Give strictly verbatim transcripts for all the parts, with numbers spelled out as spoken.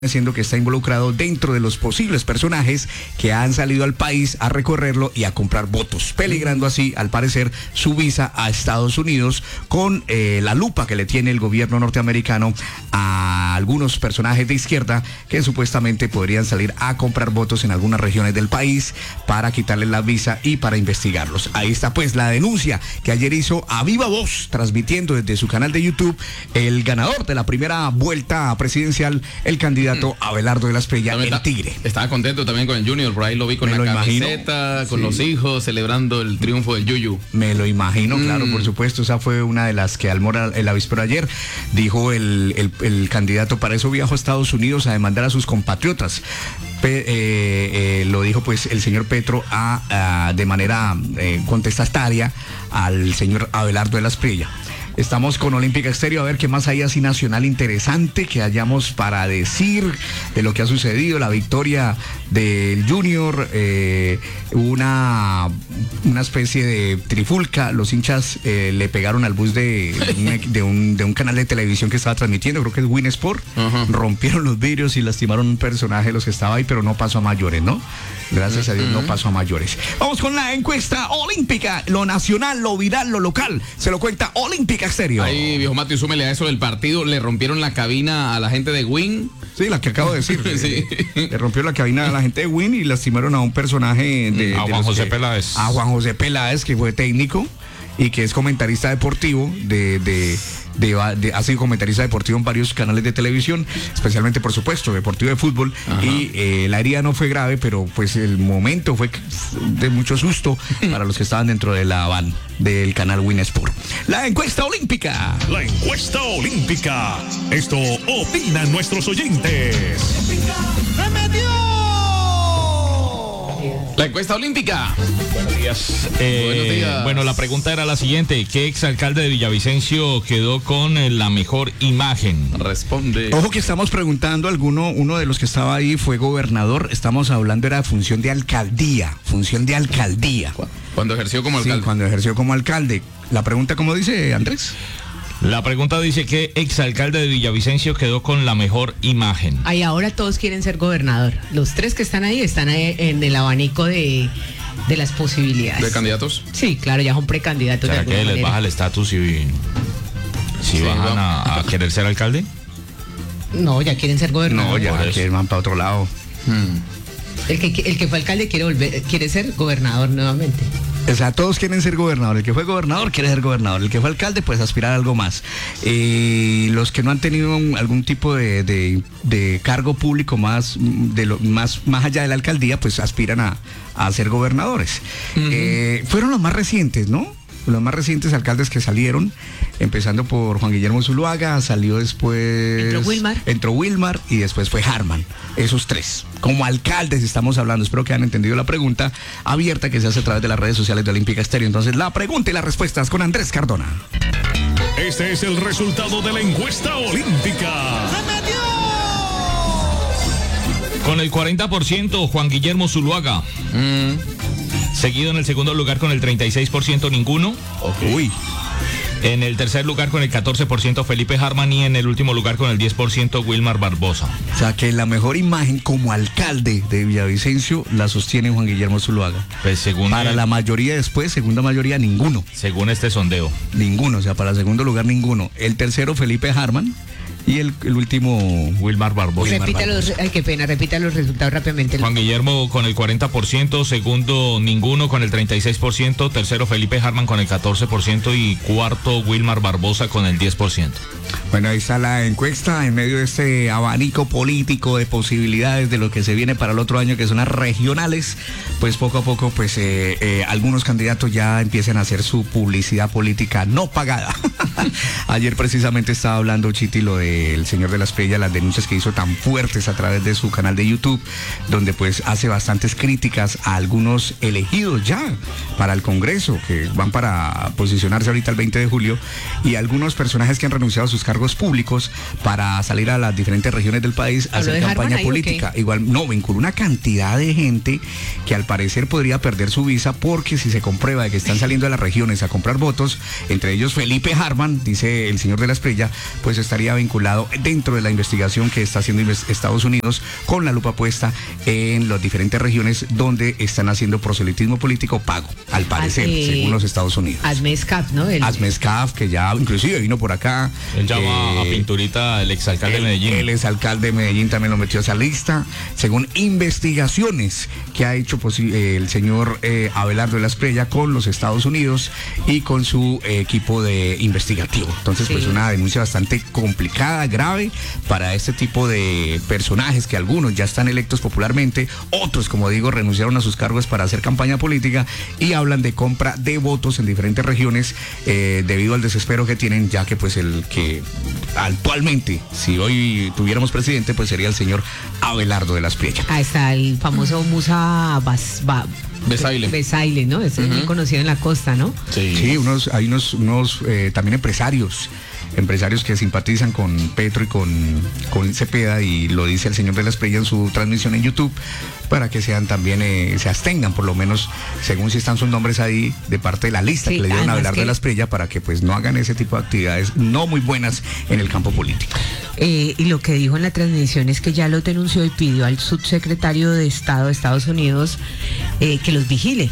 siendo que está involucrado dentro de los posibles personajes que han salido al país a recorrerlo y a comprar votos, peligrando así, al parecer, su visa a Estados Unidos con eh, la lupa que le tiene el gobierno norteamericano a algunos personajes de izquierda que supuestamente podrían salir a comprar votos en algunas regiones del país para quitarles la visa y para investigarlos. Ahí está pues la denuncia que ayer hizo a viva voz, transmitiendo desde su canal de YouTube, el ganador de la primera vuelta presidencial, el candidato Abelardo de la Espriella, el está, Tigre. Estaba contento también con el Junior, por ahí lo vi con Me la camiseta, imagino. con sí. los hijos, celebrando el triunfo del Yuyu. Me lo imagino, mm. claro, por supuesto. Esa fue una de las que Almora, el avispero ayer, dijo el, el, el candidato. Para eso viajó a Estados Unidos a demandar a sus compatriotas. Pe, eh, eh, lo dijo pues el señor Petro a, a, de manera eh, contestataria al señor Abelardo de la Espriella. Estamos con Olímpica Estéreo, a ver qué más hay así nacional interesante que hayamos para decir de lo que ha sucedido, la victoria del Junior, eh, una, una especie de trifulca, los hinchas eh, le pegaron al bus de, de, un, de un canal de televisión que estaba transmitiendo, creo que es Win Sport, uh-huh. rompieron los vidrios y lastimaron un personaje de los que estaba ahí, pero no pasó a mayores, ¿no? Gracias a Dios uh-huh. no pasó a mayores. Vamos con la encuesta olímpica, lo nacional, lo viral, lo local, se lo cuenta Olímpica Estéreo. Ahí, viejo Mati, súmele a eso del partido, le rompieron la cabina a la gente de Win. Sí, la que acabo de decir. sí. Le rompió la cabina a la gente de Win y lastimaron a un personaje de... A de Juan José que, Peláez. A Juan José Peláez, que fue técnico y que es comentarista deportivo de... de De, de, ha sido comentarista deportivo en varios canales de televisión, especialmente por supuesto deportivo de fútbol. Ajá. Y eh, la herida no fue grave, pero pues el momento fue de mucho susto para los que estaban dentro de la van del canal Win Sport. La encuesta olímpica. La encuesta olímpica. Esto opinan nuestros oyentes. ¡Se metió! La encuesta olímpica. Buenos días. Eh, Buenos días. Bueno, la pregunta era la siguiente: ¿qué exalcalde de Villavicencio quedó con la mejor imagen? Responde. Ojo que estamos preguntando, alguno, uno de los que estaba ahí fue gobernador. Estamos hablando, era función de alcaldía. Función de alcaldía. Cuando ejerció como alcalde. Sí, cuando ejerció como alcalde. La pregunta, ¿cómo dice Andrés? La pregunta dice: ¿qué exalcalde de Villavicencio quedó con la mejor imagen? Ahí ahora todos quieren ser gobernador. Los tres que están ahí están ahí en el abanico de, de las posibilidades. ¿De candidatos? Sí, claro, ya son precandidatos. ¿Será que les baja el estatus si, si sí, bajan a, a querer ser alcalde? No, ya quieren ser gobernador. No, ya quieren van para otro lado. Hmm. El que, el que fue alcalde quiere volver, quiere ser gobernador nuevamente. O sea, todos quieren ser gobernador. El que fue gobernador quiere ser gobernador. El que fue alcalde, pues aspirar a algo más. Y eh, los que no han tenido un, algún tipo de, de, de cargo público más, de lo, más, más allá de la alcaldía, pues aspiran a, a ser gobernadores. Uh-huh. Eh, fueron los más recientes, ¿no? Los más recientes alcaldes que salieron, empezando por Juan Guillermo Zuluaga, salió después... Entró Wilmar. Entró Wilmar y después fue Harman. Esos tres. Como alcaldes estamos hablando. Espero que hayan entendido la pregunta abierta que se hace a través de las redes sociales de Olímpica Estéreo. Entonces, la pregunta y las respuestas con Andrés Cardona. Este es el resultado de la encuesta olímpica. ¡Se metió! Con el cuarenta por ciento, Juan Guillermo Zuluaga. Mm. Seguido en el segundo lugar con el treinta y seis por ciento ninguno. Okay. Uy. En el tercer lugar con el catorce por ciento Felipe Harman y en el último lugar con el diez por ciento Wilmar Barbosa. O sea que la mejor imagen como alcalde de Villavicencio la sostiene Juan Guillermo Zuluaga. Pues según para el, la mayoría después, segunda mayoría, ninguno. Según este sondeo. Ninguno, o sea, para el segundo lugar ninguno. El tercero Felipe Harman. Y el, el último, Wilmar Barbosa. Repita los, ay, qué pena, repita los resultados rápidamente. Juan Guillermo con el cuarenta por ciento, segundo ninguno con el treinta y seis por ciento, tercero Felipe Harman con el catorce por ciento y cuarto Wilmar Barbosa con el diez por ciento. Bueno, ahí está la encuesta en medio de este abanico político de posibilidades de lo que se viene para el otro año, que son las regionales. Pues poco a poco, pues eh, eh, algunos candidatos ya empiezan a hacer su publicidad política no pagada. Ayer precisamente estaba hablando Chiti lo de el señor de la Espriella, las denuncias que hizo tan fuertes a través de su canal de YouTube, donde pues hace bastantes críticas a algunos elegidos ya para el Congreso, que van para posicionarse ahorita el veinte de julio, y algunos personajes que han renunciado a sus sus cargos públicos para salir a las diferentes regiones del país a hacer campaña política. Igual, no, vinculó una cantidad de gente que al parecer podría perder su visa porque si se comprueba de que están saliendo a las regiones a comprar votos, entre ellos Felipe Hartmann, dice el señor de la Espriella, pues estaría vinculado dentro de la investigación que está haciendo Estados Unidos con la lupa puesta en las diferentes regiones donde están haciendo proselitismo político pago, al parecer, eh, según los Estados Unidos. Asmescaf, ¿no? El... Asmescaf, que ya inclusive vino por acá. Él llama eh, a Pinturita, el exalcalde el, de Medellín. El exalcalde de Medellín también lo metió a esa lista, según investigaciones que ha hecho pues, eh, el señor eh, Abelardo de la Espriella con los Estados Unidos y con su eh, equipo de investigativo. Entonces, sí. pues una denuncia bastante complicada, grave, para este tipo de personajes que algunos ya están electos popularmente, otros, como digo, renunciaron a sus cargos para hacer campaña política y hablan de compra de votos en diferentes regiones eh, debido al desespero que tienen, ya que pues el que actualmente, si hoy tuviéramos presidente, pues sería el señor Abelardo de la Espriella. Ahí está el famoso Musa Bas, Bas, Besaile. Besaile, ¿no? Ese uh-huh. es muy conocido en la costa, ¿no? Sí, sí unos, hay unos, unos eh, también empresarios. empresarios que simpatizan con Petro y con, con Cepeda, y lo dice el señor de la Espriella en su transmisión en YouTube, para que sean también, eh, se abstengan, por lo menos, según si están sus nombres ahí, de parte de la lista sí, que le dieron a Abelardo que... de la Espriella, para que pues no hagan ese tipo de actividades no muy buenas en el campo político. Eh, y lo que dijo en la transmisión es que ya lo denunció y pidió al subsecretario de Estado de Estados Unidos eh, que los vigile.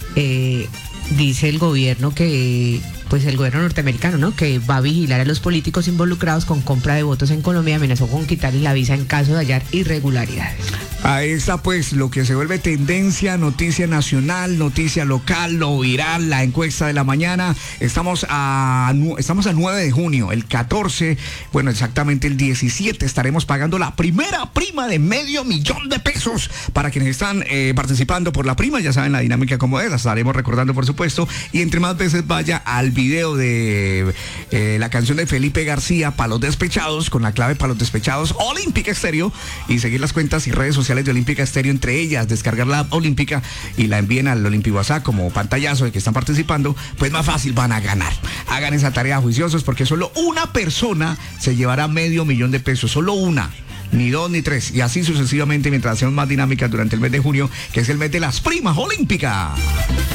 Eh, dice el gobierno que... pues el gobierno norteamericano, ¿no? Que va a vigilar a los políticos involucrados con compra de votos en Colombia, amenazó con quitarles la visa en caso de hallar irregularidades. Ahí está pues lo que se vuelve tendencia, noticia nacional, noticia local, lo viral, la encuesta de la mañana. Estamos a estamos a nueve de junio, el catorce, bueno, exactamente el diecisiete estaremos pagando la primera prima de medio millón de pesos para quienes están eh, participando por la prima. Ya saben la dinámica como es, la estaremos recordando por supuesto, y entre más veces vaya al video de eh, la canción de Felipe García, Palos Despechados, con la clave Palos Despechados Olímpica Estéreo, y seguir las cuentas y redes sociales de Olímpica Estéreo, entre ellas descargar la app Olímpica y la envíen al Olímpico WhatsApp como pantallazo de que están participando, pues más fácil van a ganar. Hagan esa tarea juiciosos, porque solo una persona se llevará medio millón de pesos, solo una. Ni dos ni tres, y así sucesivamente mientras hacemos más dinámicas durante el mes de junio, que es el mes de las primas olímpicas.